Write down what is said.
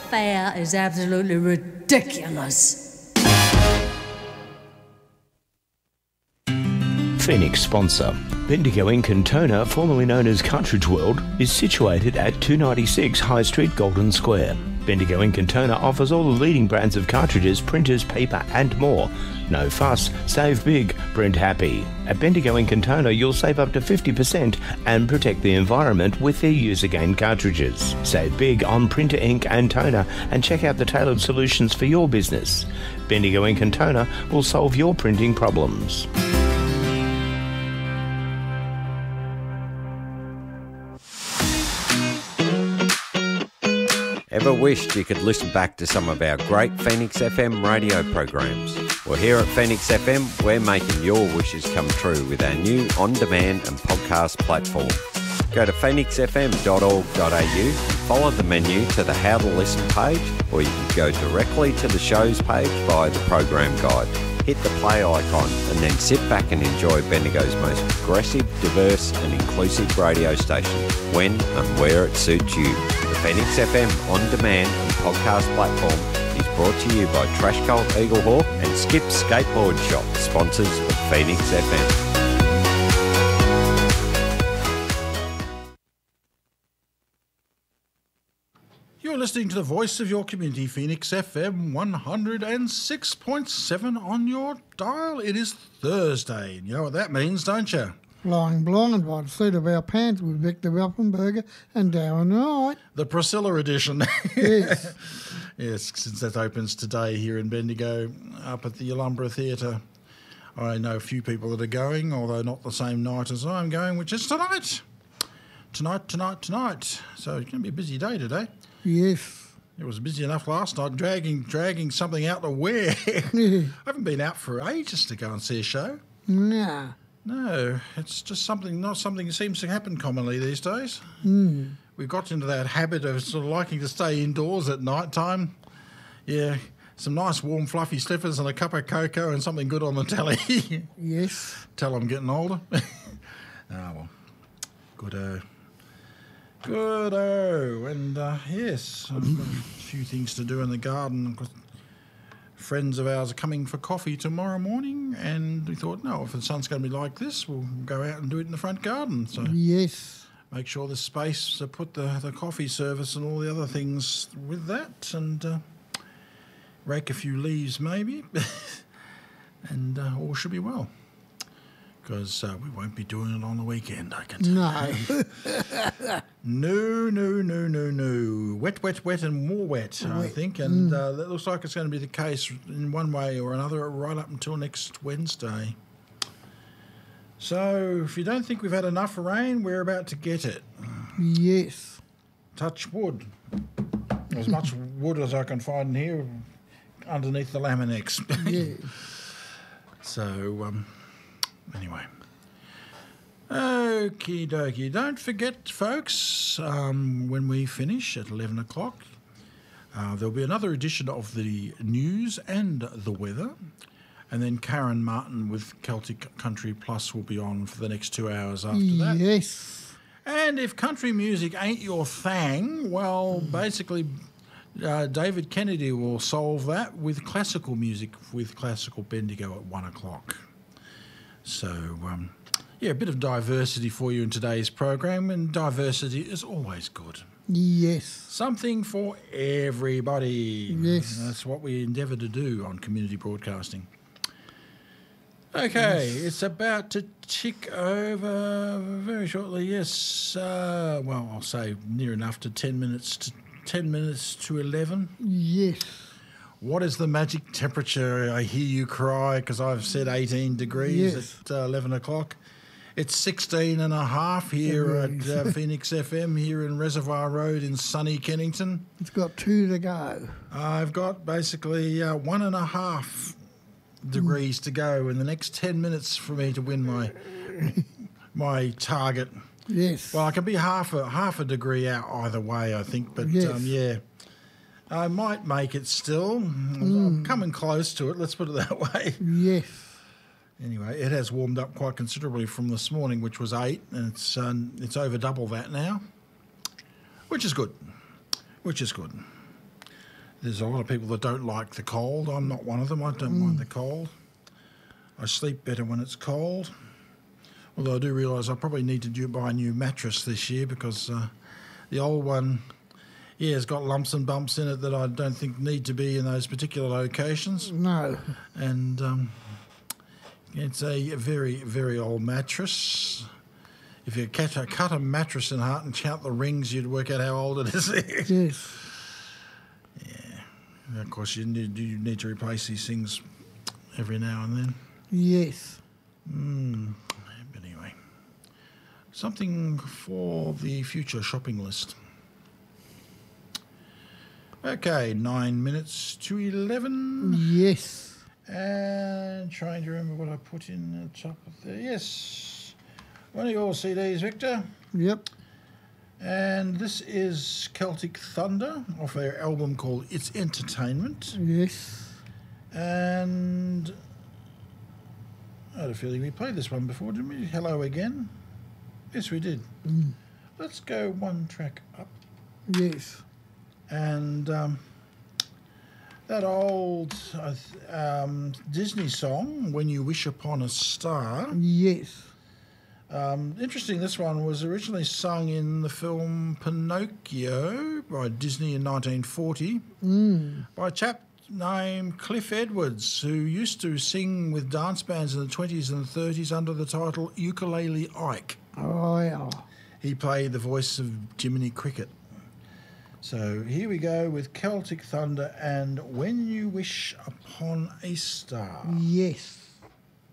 fare is absolutely ridiculous. Phoenix sponsor. Bendigo in Cantona, formerly known as Cartridge World, is situated at 296 High Street, Golden Square. Bendigo in Cantona offers all the leading brands of cartridges, printers, paper and more. No fuss, save big, print happy. At Bendigo in Cantona you'll save up to 50% and protect the environment with their Use Again cartridges. Save big on printer ink and toner and check out the tailored solutions for your business. Bendigo in Cantona will solve your printing problems. Ever wished you could listen back to some of our great Phoenix FM radio programs? Well, here at Phoenix FM, we're making your wishes come true with our new on-demand and podcast platform. Go to phoenixfm.org.au and follow the menu to the How to Listen page, or you can go directly to the shows page via the program guide. Hit the play icon and then sit back and enjoy Bendigo's most progressive, diverse and inclusive radio station when and where it suits you. The Phoenix FM on-demand and podcast platform is brought to you by Trash Cult Eaglehawk and Skip Skateboard Shop, sponsors of Phoenix FM. You're listening to the voice of your community, Phoenix FM 106.7 on your dial. It is Thursday. You know what that means, don't you? Flying blind by the seat of our pants with Victor Welpenberger and Darren Wright. The Priscilla edition. Yes. Yes, since that opens today here in Bendigo up at the Alumbra Theatre. I know a few people that are going, although not the same night as I'm going, which is tonight. Tonight. So it's going to be a busy day today. Yes. It was busy enough last night, dragging something out to wear. I haven't been out for ages to go and see a show. Nah. No, it's just not something that seems to happen commonly these days. We've got into that habit of sort of liking to stay indoors at night time. Yeah, some nice warm fluffy slippers and a cup of cocoa and something good on the telly. Yes. Tell I'm getting older. Well, good-o. And yes, I've got a few things to do in the garden. Friends of ours are coming for coffee tomorrow morning, and we thought, no, if the sun's going to be like this, we'll go out and do it in the front garden. So yes, make sure there's space to put the coffee service and all the other things with that, and rake a few leaves maybe, and all should be well. Because we won't be doing it on the weekend, I can tell you. No. Wet and more wet, I think. And that looks like it's going to be the case in one way or another right up until next Wednesday. So if you don't think we've had enough rain, we're about to get it. Yes. Touch wood. As much wood as I can find in here underneath the Laminex. Yeah. So... Anyway, okie dokie. Don't forget, folks, when we finish at 11 o'clock, there'll be another edition of the news and the weather. And then Karen Martin with Celtic Country Plus will be on for the next 2 hours after that. Yes. And if country music ain't your thing, well, basically, David Kennedy will solve that with classical music with Classical Bendigo at 1 o'clock. So, a bit of diversity for you in today's program, and diversity is always good. Yes. Something for everybody. Yes. That's what we endeavour to do on community broadcasting. Okay, yes. It's about to tick over very shortly, yes. I'll say near enough to 10 minutes to 11. Yes. What is the magic temperature? I hear you cry because I've said 18 degrees at 11 o'clock. It's 16 and a half here at Phoenix FM here in Reservoir Road in sunny Kennington. It's got 2 to go. I've got basically 1.5 degrees to go in the next 10 minutes for me to win my target. Yes. Well, I can be half a degree out either way, I think, but yeah. I might make it still. I'm coming close to it, let's put it that way. Yes. Anyway, it has warmed up quite considerably from this morning, which was 8, and it's over double that now, which is good. There's a lot of people that don't like the cold. I'm not one of them. I don't mind the cold. I sleep better when it's cold. Although I do realise I probably need to buy a new mattress this year because the old one, has got lumps and bumps in it that I don't think need to be in those particular locations. No. And it's a very, very old mattress. If you cut a mattress in half and count the rings, you'd work out how old it is. Yes. And of course, you need to replace these things every now and then. Yes. But anyway, something for the future shopping list. Okay, 9 minutes to 11. Yes. And trying to remember what I put in the top of there. Yes. One of your CDs, Victor. Yep. And this is Celtic Thunder off their album called It's Entertainment. Yes. And I had a feeling we played this one before, didn't we? Hello Again. Yes, we did. Let's go one track up. Yes. And that old Disney song, When You Wish Upon a Star. Yes. Interesting, this one was originally sung in the film Pinocchio by Disney in 1940 by a chap named Cliff Edwards, who used to sing with dance bands in the 20s and 30s under the title Ukulele Ike. Oh, yeah. He played the voice of Jiminy Cricket. So here we go with Celtic Thunder and When You Wish Upon a Star. Yes.